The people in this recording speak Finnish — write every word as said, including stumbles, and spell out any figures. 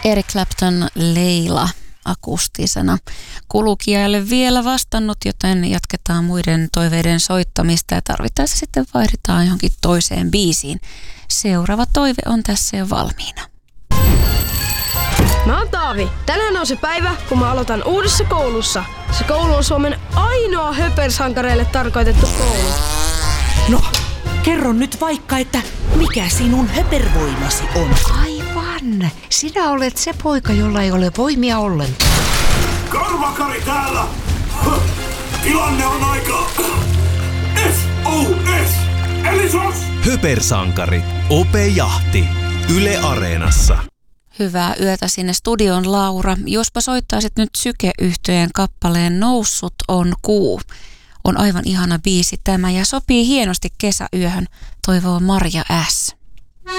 Eric Clapton, Leila akustisena. Kulukijalle vielä vastannut, joten jatketaan muiden toiveiden soittamista ja tarvittaessa sitten vaihdetaan johonkin toiseen biisiin. Seuraava toive on tässä jo valmiina. Mä oon Taavi. Tänään on se päivä, kun mä aloitan uudessa koulussa. Se koulu on Suomen ainoa höpersankareille tarkoitettu koulu. No, kerro nyt vaikka, että mikä sinun höpervoimasi on? Aivan. Sinä olet se poika, jolla ei ole voimia ollenkaan. Karvakari täällä! Tilanne on aika... S O S! Eli sos! Höpersankari. Ope Jahti. Yle Areenassa. Hyvää yötä sinne studion, Laura. Jospa soittaisit nyt Syke-yhtyeen kappaleen Noussut on kuu. On aivan ihana biisi tämä ja sopii hienosti kesäyöhön, toivoo Marja S.